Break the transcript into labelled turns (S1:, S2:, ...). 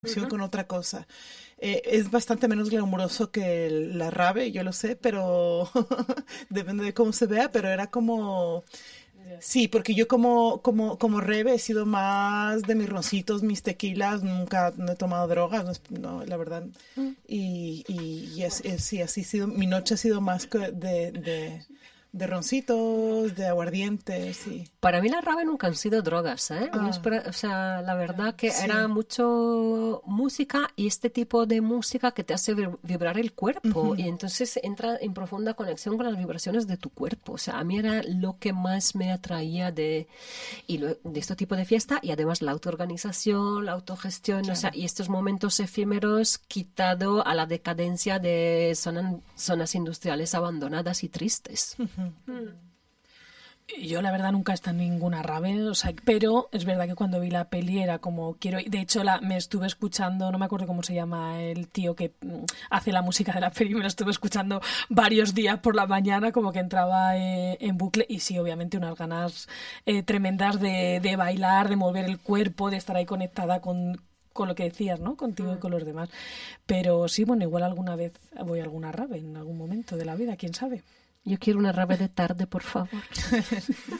S1: con otra cosa. Es bastante menos glamuroso que la rave, yo lo sé, pero depende de cómo se vea, pero era como... Sí, porque yo como rebe he sido más de mis roncitos, mis tequilas, nunca no he tomado drogas, no, la verdad. Sí, así ha sido, mi noche ha sido más de roncitos, de aguardiente, sí.
S2: Para mí la rave nunca han sido drogas, ¿eh? O sea, la verdad que
S1: Sí.
S2: era mucho música y este tipo de música que te hace vibrar el cuerpo y entonces entra en profunda conexión con las vibraciones de tu cuerpo. O sea, a mí era lo que más me atraía de este tipo de fiesta y además la autoorganización, la autogestión,
S1: Claro.
S2: o sea, y estos momentos efímeros quitado a la decadencia de zonas industriales abandonadas y tristes.
S3: Yo la verdad nunca he estado en ninguna rave, o sea, pero es verdad que cuando vi la peli era como quiero, de hecho me estuve escuchando, no me acuerdo cómo se llama el tío que hace la música de la peli, me lo estuve escuchando varios días por la mañana, como que entraba en bucle y sí, obviamente unas ganas tremendas de bailar, de mover el cuerpo, de estar ahí conectada con lo que decías, ¿no? Contigo y con los demás. Pero sí, bueno, igual alguna vez voy a alguna rave en algún momento de la vida, quién sabe.
S2: Yo quiero una rave de tarde, por favor.